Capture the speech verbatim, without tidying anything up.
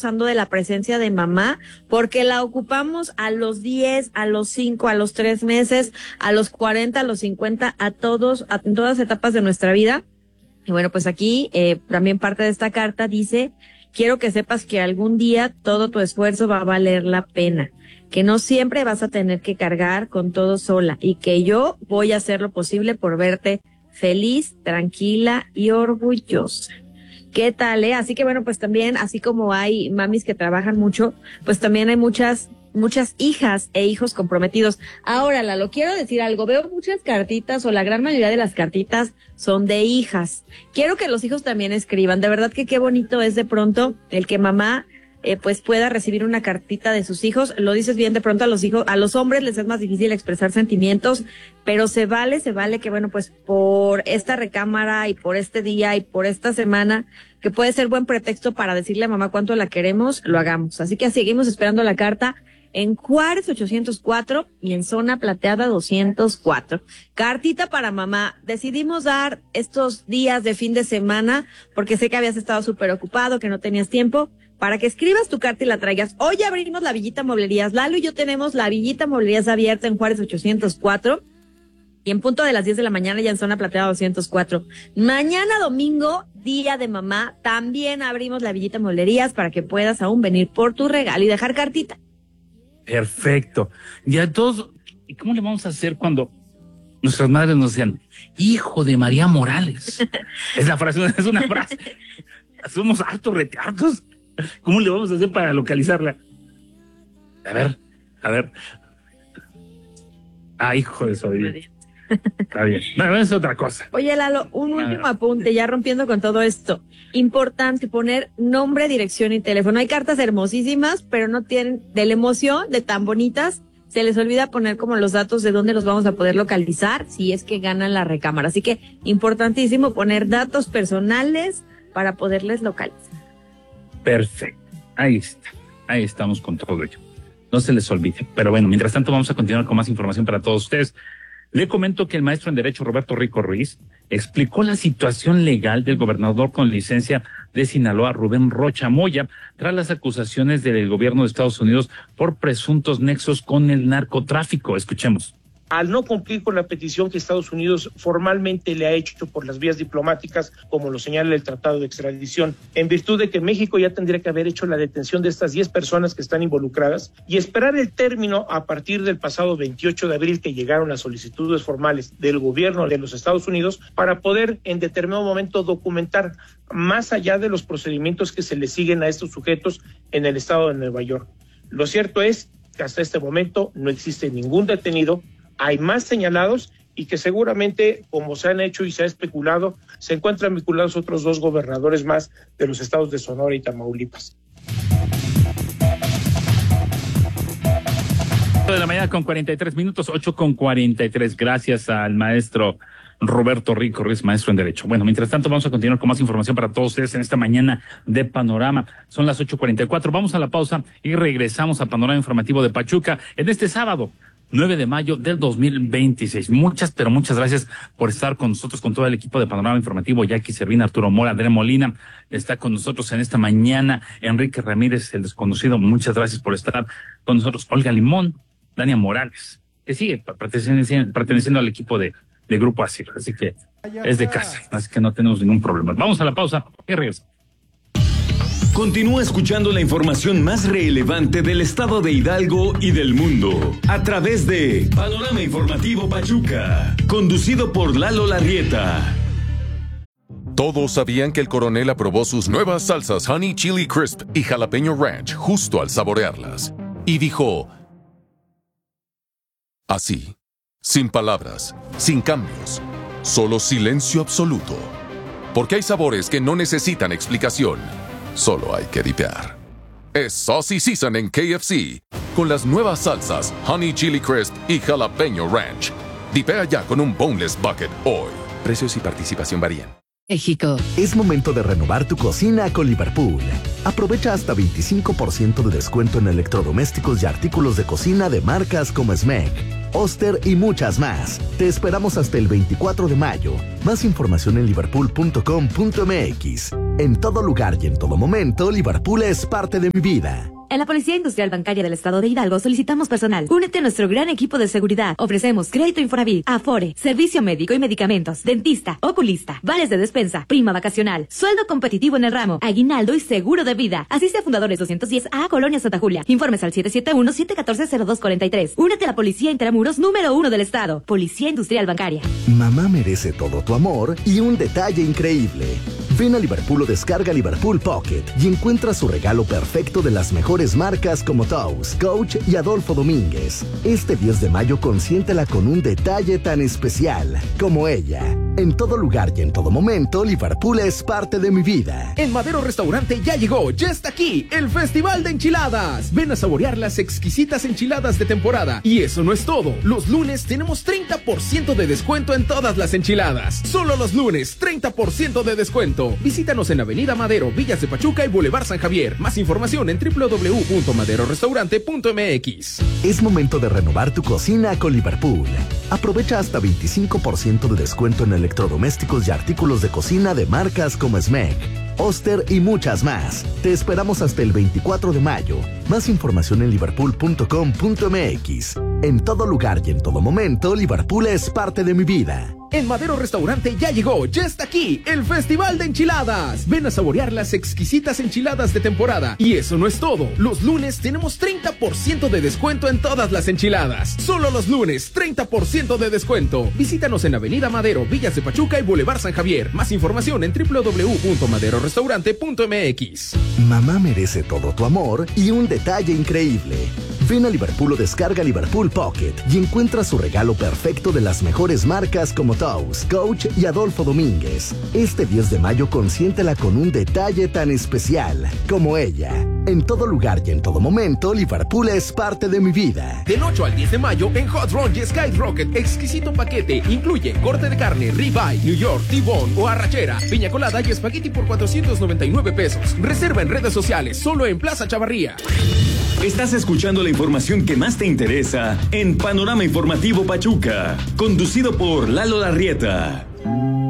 abusando de la presencia de mamá, porque la ocupamos a los diez, a los cinco, a los tres meses, a los cuarenta, a los cincuenta, a todos, a, en todas etapas de nuestra vida. Y bueno, pues aquí eh, también parte de esta carta dice: quiero que sepas que algún día todo tu esfuerzo va a valer la pena, que no siempre vas a tener que cargar con todo sola y que yo voy a hacer lo posible por verte feliz, tranquila y orgullosa. ¿Qué tal, eh? Así que bueno, pues también, así como hay mamis que trabajan mucho, pues también hay muchas, muchas hijas e hijos comprometidos. Ahora, Lalo, quiero decir algo. Veo muchas cartitas, o la gran mayoría de las cartitas son de hijas. Quiero que los hijos también escriban. De verdad que qué bonito es de pronto el que mamá eh, pues pueda recibir una cartita de sus hijos. Lo dices bien, de pronto a los hijos, a los hombres les es más difícil expresar sentimientos, pero se vale, se vale que bueno, pues por esta recámara y por este día y por esta semana, que puede ser buen pretexto para decirle a mamá cuánto la queremos, lo hagamos. Así que seguimos esperando la carta en Juárez ochocientos cuatro y en Zona Plateada doscientos cuatro. Cartita para mamá. Decidimos dar estos días de fin de semana porque sé que habías estado súper ocupado, que no tenías tiempo, para que escribas tu carta y la traigas. Hoy abrimos la Villita Mueblerías. Lalo y yo tenemos la Villita Mueblerías abierta en Juárez ochocientos cuatro y en punto de las diez de la mañana ya en Zona Plateada doscientos cuatro. Mañana domingo, día de mamá, también abrimos la Villita Mueblerías para que puedas aún venir por tu regalo y dejar cartita. Perfecto. Y a todos, ¿y cómo le vamos a hacer cuando nuestras madres nos decían, hijo de María Morales? Es la frase, es una frase. Somos hartos, retardos. ¿Cómo le vamos a hacer para localizarla? A ver, a ver. Ah, hijo de su vida. Está bien. No, es otra cosa. Oye, Lalo, un último apunte, ya rompiendo con todo esto. Importante poner nombre, dirección y teléfono. Hay cartas hermosísimas, pero no tienen, de la emoción, de tan bonitas, se les olvida poner como los datos de dónde los vamos a poder localizar si es que ganan la recámara. Así que, importantísimo poner datos personales para poderles localizar. Perfecto. Ahí está. Ahí estamos con todo ello. No se les olvide. Pero bueno, mientras tanto vamos a continuar con más información para todos ustedes. Le comento que el maestro en Derecho Roberto Rico Ruiz explicó la situación legal del gobernador con licencia de Sinaloa, Rubén Rocha Moya, tras las acusaciones del gobierno de Estados Unidos por presuntos nexos con el narcotráfico. Escuchemos. Al no cumplir con la petición que Estados Unidos formalmente le ha hecho por las vías diplomáticas, como lo señala el Tratado de Extradición, en virtud de que México ya tendría que haber hecho la detención de estas diez personas que están involucradas y esperar el término a partir del pasado veintiocho de abril, que llegaron las solicitudes formales del gobierno de los Estados Unidos para poder en determinado momento documentar más allá de los procedimientos que se le siguen a estos sujetos en el estado de Nueva York. Lo cierto es que hasta este momento no existe ningún detenido. Hay más señalados y que seguramente, como se han hecho y se ha especulado, se encuentran vinculados otros dos gobernadores más de los estados de Sonora y Tamaulipas. de la mañana con cuarenta y tres minutos, ocho con cuarenta y tres. Gracias al maestro Roberto Rico Ruiz, maestro en Derecho. Bueno, mientras tanto vamos a continuar con más información para todos ustedes en esta mañana de Panorama. Son las ocho cuarenta y cuatro. Vamos a la pausa y regresamos a Panorama Informativo de Pachuca en este sábado, nueve de mayo del dos mil veintiséis. Muchas, pero muchas gracias por estar con nosotros, con todo el equipo de Panorama Informativo. Jackie Servina, Arturo Mora, Andrea Molina, está con nosotros en esta mañana. Enrique Ramírez, el desconocido, muchas gracias por estar con nosotros. Olga Limón, Dania Morales, que sigue perteneciendo, perteneciendo al equipo de, de Grupo Asir. Así que es de casa, así que no tenemos ningún problema. Vamos a la pausa y regresamos. Continúa escuchando la información más relevante del estado de Hidalgo y del mundo a través de Panorama Informativo Pachuca, conducido por Lalo Larrieta. Todos sabían que el coronel aprobó sus nuevas salsas Honey Chili Crisp y Jalapeño Ranch justo al saborearlas. Y dijo así, sin palabras, sin cambios, solo silencio absoluto. Porque hay sabores que no necesitan explicación. Solo hay que dipear. Es Saucy Season en K F C, con las nuevas salsas Honey Chili Crisp y Jalapeño Ranch. Dipea ya con un Boneless Bucket hoy. Precios y participación varían. México. Es momento de renovar tu cocina con Liverpool. Aprovecha hasta veinticinco por ciento de descuento en electrodomésticos y artículos de cocina de marcas como S M E C, Oster y muchas más. Te esperamos hasta el veinticuatro de mayo. Más información en liverpool punto com punto m x. En todo lugar y en todo momento, Liverpool es parte de mi vida. En la Policía Industrial Bancaria del Estado de Hidalgo solicitamos personal. Únete a nuestro gran equipo de seguridad. Ofrecemos crédito Infonavit, Afore, servicio médico y medicamentos, dentista, oculista, vales de despensa, prima vacacional, sueldo competitivo en el ramo, aguinaldo y seguro de vida. Asiste a Fundadores doscientos diez A, Colonia Santa Julia. Informes al siete siete uno, siete uno cuatro, cero dos cuatro tres. Únete a la Policía Intramuros número uno del Estado. Policía Industrial Bancaria. Mamá merece todo tu amor y un detalle increíble. Ven a Liverpool o descarga Liverpool Pocket y encuentra su regalo perfecto de las mejores marcas como Toast, Coach y Adolfo Domínguez. Este diez de mayo consiéntela con un detalle tan especial como ella. En todo lugar y en todo momento, Liverpool es parte de mi vida. En Madero Restaurante ya llegó, ya está aquí, el Festival de Enchiladas. Ven a saborear las exquisitas enchiladas de temporada. Y eso no es todo. Los lunes tenemos treinta por ciento de descuento en todas las enchiladas. Solo los lunes, treinta por ciento de descuento. Visítanos en Avenida Madero, Villas de Pachuca y Boulevard San Javier. Más información en w w w punto madero restaurante punto m x. Es momento de renovar tu cocina con Liverpool. Aprovecha hasta veinticinco por ciento de descuento en electrodomésticos y artículos de cocina de marcas como S M E C, Oster y muchas más. Te esperamos hasta el veinticuatro de mayo. Más información en liverpool punto com punto m x. En todo lugar y en todo momento, Liverpool es parte de mi vida. En Madero Restaurante ya llegó, ya está aquí, el Festival de Enchiladas. Ven a saborear las exquisitas enchiladas de temporada. Y eso no es todo. Los lunes tenemos treinta por ciento de descuento en todas las enchiladas. Solo los lunes, treinta por ciento de descuento. Visítanos en Avenida Madero, Villas de Pachuca y Boulevard San Javier. Más información en w w w punto madero restaurante punto m x. Mamá merece todo tu amor y un detalle increíble. Ven a Liverpool o descarga Liverpool Pocket y encuentra su regalo perfecto de las mejores marcas como Toast, Coach y Adolfo Domínguez. Este diez de mayo consiéntela con un detalle tan especial como ella. En todo lugar y en todo momento, Liverpool es parte de mi vida. Del ocho al diez de mayo en Hot Run y Skyrocket, exquisito paquete. Incluye corte de carne, ribeye, New York, T-bone o arrachera, piña colada y espagueti por cuatrocientos noventa y nueve pesos. Reserva en redes sociales, solo en Plaza Chavarría. Estás escuchando la información que más te interesa en Panorama Informativo Pachuca, conducido por Lalo Larrieta.